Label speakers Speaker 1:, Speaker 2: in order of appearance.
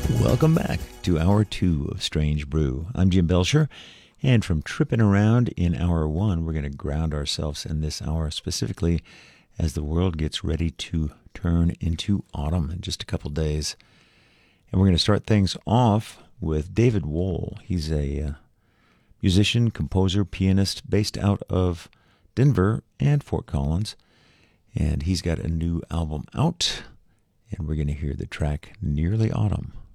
Speaker 1: Welcome back to Hour 2 of Strange Brew. I'm Jim Belcher, and from tripping around in Hour 1, we're going to ground ourselves in this hour, specifically as the world gets ready to turn into autumn in just a couple days. And we're going to start things off with David Wohl. He's a musician, composer, pianist based out of Denver and Fort Collins, and he's got a new album out, and we're going to hear the track Nearly Autumn.